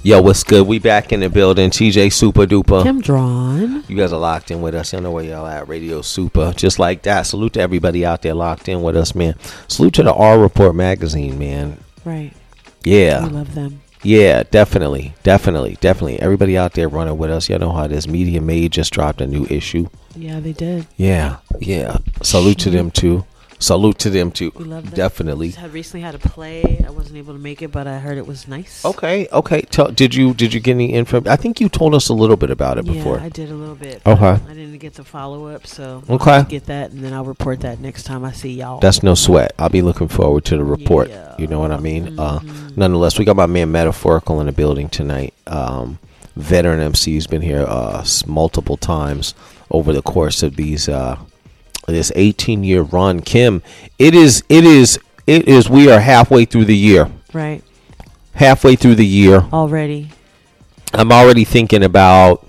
Yo, what's good? We back in the building. TJ Super Duper. Kim Drawn. You guys are locked in with us. Y'all know where y'all at. Radio Super. Just like that. Salute to everybody out there locked in with us, man. Salute to the R Report magazine, man. Right. Yeah. We love them. Yeah, definitely. Everybody out there running with us. Y'all know how it is. Media Made just dropped a new issue. Yeah, they did. Yeah. Salute to them, too. We love them. Definitely. I recently had a play. I wasn't able to make it, but I heard it was nice. Okay. Did you get any info? I think you told us a little bit about it before. Yeah, I did a little bit. Okay. I didn't get the follow up, so Okay. I'll get that, and then I'll report that next time I see y'all. That's no sweat. I'll be looking forward to the report. Yeah. You know what I mean? Nonetheless, we got my man Metaphorical in the building tonight. Veteran MC's been here multiple times over the course of these this 18-year run. Kim, it is. We are halfway through the year. Right. Halfway through the year. Already. I'm already thinking about